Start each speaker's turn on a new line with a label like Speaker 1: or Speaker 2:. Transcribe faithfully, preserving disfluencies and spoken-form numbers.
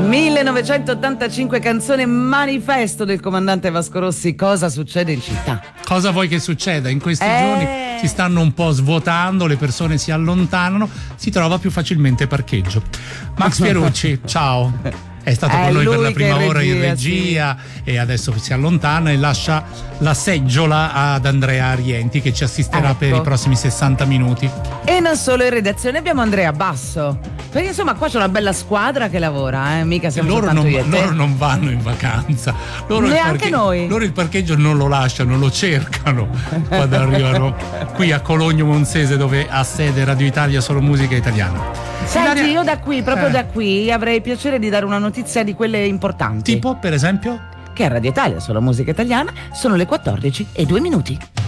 Speaker 1: millenovecentottantacinque, canzone manifesto del comandante Vasco Rossi. Cosa succede in città?
Speaker 2: Cosa vuoi che succeda? In questi
Speaker 1: Eh.
Speaker 2: giorni si stanno un po' svuotando, le persone si allontanano, si trova più facilmente parcheggio. Max Pierucci, ciao. È stato
Speaker 1: È
Speaker 2: con noi per
Speaker 1: lui
Speaker 2: la prima
Speaker 1: che
Speaker 2: ora in
Speaker 1: regia,
Speaker 2: regia, sì. E adesso si allontana e lascia la seggiola ad Andrea Arienti, che ci assisterà
Speaker 1: Ecco.
Speaker 2: per i prossimi sessanta minuti.
Speaker 1: E non solo in redazione abbiamo Andrea Basso, perché insomma qua c'è una bella squadra che lavora, eh? Mica siamo
Speaker 2: Loro
Speaker 1: soltanto
Speaker 2: non,
Speaker 1: io e te.
Speaker 2: loro non vanno in vacanza, loro il
Speaker 1: Neanche
Speaker 2: parche-
Speaker 1: noi.
Speaker 2: loro il parcheggio non lo lasciano, lo cercano quando arrivano qui a Cologno Monzese, dove ha sede Radio Italia Solo Musica Italiana.
Speaker 1: Senti,
Speaker 2: Ilaria-
Speaker 1: io da qui, proprio
Speaker 2: Eh.
Speaker 1: da qui, avrei piacere di dare una notizia di quelle importanti.
Speaker 2: Tipo, per esempio?
Speaker 1: Che a Radio Italia Solo Musica Italiana sono le quattordici e due minuti.